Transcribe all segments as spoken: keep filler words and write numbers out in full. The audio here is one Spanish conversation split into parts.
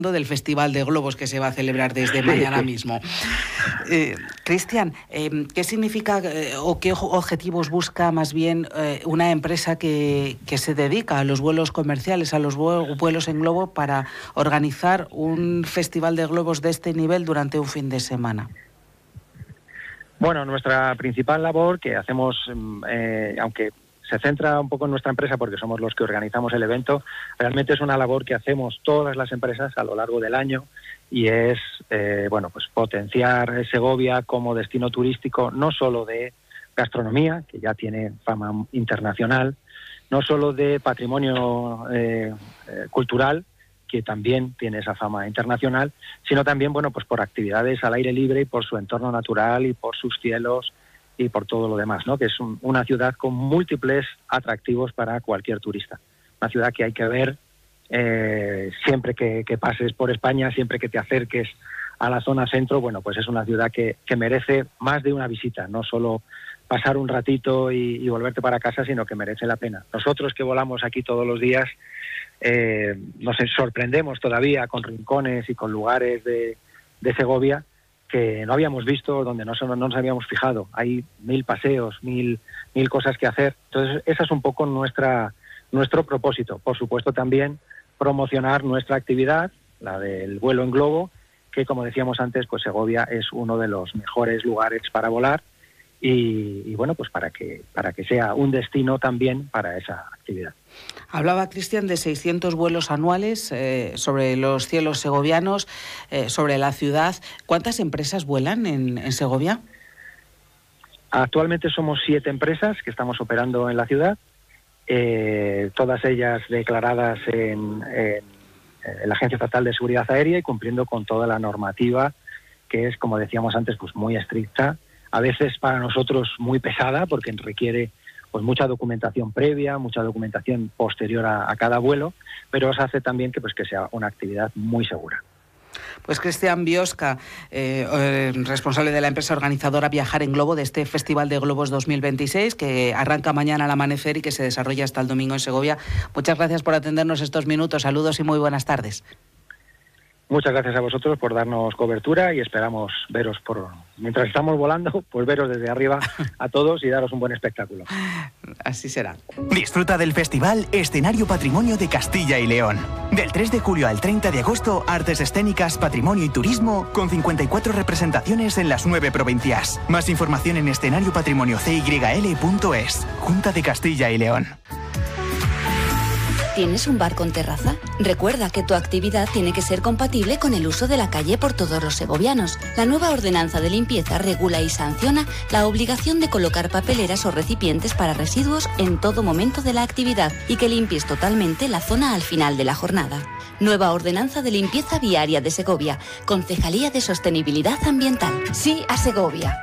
del Festival de Globos que se va a celebrar desde mañana mismo. Eh, Cristian, eh, ¿qué significa eh, o qué objetivos busca más bien eh, una empresa que, que se dedica a los vuelos comerciales, a los vuelos en globo, para organizar un Festival de Globos de este nivel durante un fin de semana? Bueno, nuestra principal labor que hacemos, eh, aunque se centra un poco en nuestra empresa porque somos los que organizamos el evento, realmente es una labor que hacemos todas las empresas a lo largo del año y es eh, bueno, pues potenciar Segovia como destino turístico, no solo de gastronomía, que ya tiene fama internacional, no solo de patrimonio eh, eh, cultural, que también tiene esa fama internacional, sino también bueno, pues por actividades al aire libre y por su entorno natural y por sus cielos y por todo lo demás, ¿no? Que es un, una ciudad con múltiples atractivos para cualquier turista. Una ciudad que hay que ver eh, siempre que, que pases por España, siempre que te acerques a la zona centro. Bueno, pues es una ciudad que, que merece más de una visita, no solo pasar un ratito y, y volverte para casa, sino que merece la pena. Nosotros que volamos aquí todos los días eh, nos sorprendemos todavía con rincones y con lugares de, de Segovia que no habíamos visto, donde no, no nos habíamos fijado. Hay mil paseos, mil, mil cosas que hacer. Entonces, esa es un poco nuestra nuestro propósito. Por supuesto, también promocionar nuestra actividad, la del vuelo en globo, que, como decíamos antes, pues Segovia es uno de los mejores lugares para volar y, y bueno, pues para que, para que sea un destino también para esa actividad. Hablaba Cristian de seiscientos vuelos anuales eh, sobre los cielos segovianos, eh, sobre la ciudad. ¿Cuántas empresas vuelan en, en Segovia? Actualmente somos siete empresas que estamos operando en la ciudad, eh, todas ellas declaradas en, en, en la Agencia Estatal de Seguridad Aérea y cumpliendo con toda la normativa, que es, como decíamos antes, pues muy estricta, a veces para nosotros muy pesada, porque requiere pues mucha documentación previa, mucha documentación posterior a, a cada vuelo, pero eso hace también que pues que sea una actividad muy segura. Pues Cristian Biosca, eh, eh, responsable de la empresa organizadora Viajar en Globo de este Festival de Globos dos mil veintiséis, que arranca mañana al amanecer y que se desarrolla hasta el domingo en Segovia. Muchas gracias por atendernos estos minutos. Saludos y muy buenas tardes. Muchas gracias a vosotros por darnos cobertura y esperamos veros por mientras estamos volando, pues veros desde arriba a todos y daros un buen espectáculo. Así será. Disfruta del festival Escenario Patrimonio de Castilla y León. Del tres de julio al treinta de agosto, artes escénicas, patrimonio y turismo con cincuenta y cuatro representaciones en las nueve provincias. Más información en escenario patrimonio c y l punto es. Junta de Castilla y León. ¿Tienes un bar con terraza? Recuerda que tu actividad tiene que ser compatible con el uso de la calle por todos los segovianos. La nueva ordenanza de limpieza regula y sanciona la obligación de colocar papeleras o recipientes para residuos en todo momento de la actividad y que limpies totalmente la zona al final de la jornada. Nueva ordenanza de limpieza viaria de Segovia. Concejalía de Sostenibilidad Ambiental. Sí a Segovia.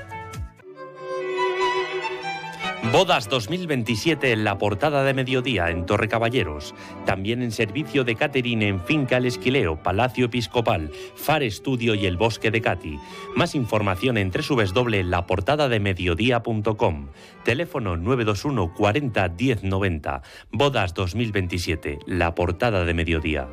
Bodas dos mil veintisiete en la portada de mediodía en Torre Caballeros. También en servicio de catering en Finca El Esquileo, Palacio Episcopal, Far Estudio y el Bosque de Cati. Más información en doble u doble u doble u punto la portada de mediodía punto com. Teléfono nueve dos uno cuarenta diez noventa. Bodas dos mil veintisiete, la portada de mediodía.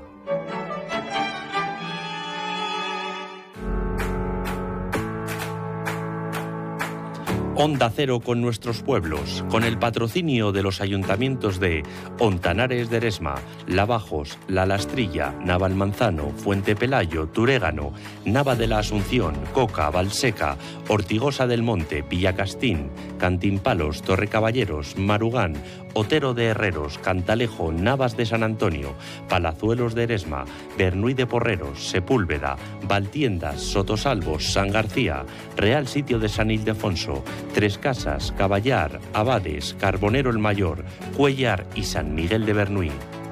Onda Cero con nuestros pueblos, con el patrocinio de los ayuntamientos de Ontanares de Eresma, Lavajos, La Lastrilla, Navalmanzano, Fuente Pelayo, Turégano, Nava de la Asunción, Coca, Valseca, Ortigosa del Monte, Villacastín, Cantimpalos, Torrecaballeros, Marugán, Otero de Herreros, Cantalejo, Navas de San Antonio, Palazuelos de Eresma, Bernuy de Porreros, Sepúlveda, Valtiendas, Sotosalvos, San García, Real Sitio de San Ildefonso, Tres Casas, Caballar, Abades, Carbonero el Mayor, Cuellar y San Miguel de Bernuy.